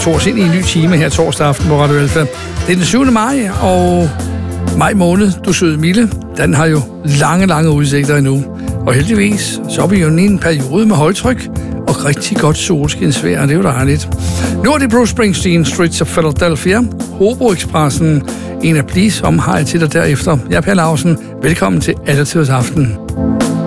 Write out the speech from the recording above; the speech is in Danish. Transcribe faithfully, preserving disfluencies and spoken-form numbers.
tog os ind i en ny time her torsdag aften på Radio Alfa. Det er den syvende maj, og maj måned, du søde Mille, den har jo lange, lange udsigter endnu. Og heldigvis, så er vi jo i en periode med højtryk og rigtig godt solskinsvejr, og det er jo dejligt. Nu er det Bruce Springsteen, Streets of Philadelphia, Hobo-Expressen, en af Please, som har jeg til dig derefter. Jeg er Per Lausen. Velkommen til Alle Tiders Aften.